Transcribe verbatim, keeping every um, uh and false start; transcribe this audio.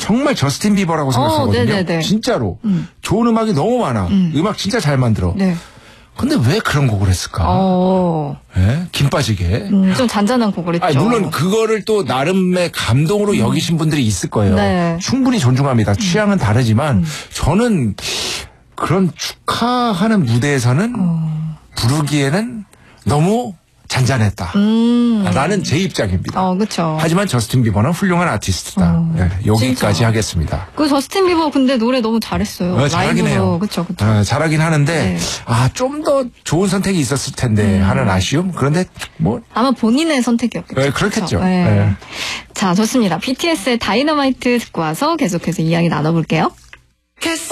정말 저스틴 비버라고 생각하거든요. 어, 네네네. 진짜로. 음. 좋은 음악이 너무 많아. 음. 음악 진짜 잘 만들어. 네. 근데 왜 그런 곡을 했을까? 어. 예? 김 빠지게. 음, 좀 잔잔한 곡을 했죠. 아니, 물론 그거를 또 나름의 감동으로 음. 여기신 분들이 있을 거예요. 네. 충분히 존중합니다. 취향은 다르지만 음. 저는 그런 축하하는 무대에서는 어. 부르기에는 너무 잔잔했다. 음. 라는 제 입장입니다. 어, 그쵸. 하지만 저스틴 비버는 훌륭한 아티스트다. 어, 예, 여기까지 진짜. 하겠습니다. 그 저스틴 비버 근데 노래 너무 잘했어요. 어, 잘하긴 라이브로. 해요. 그쵸, 그쵸. 어, 잘하긴 하는데 네. 아, 좀 더 좋은 선택이 있었을 텐데 음. 하는 아쉬움. 그런데 뭐 아마 본인의 선택이었겠죠. 네, 그렇겠죠. 네. 네. 자, 좋습니다. 비티에스의 다이너마이트 듣고 와서 계속해서 이야기 나눠볼게요.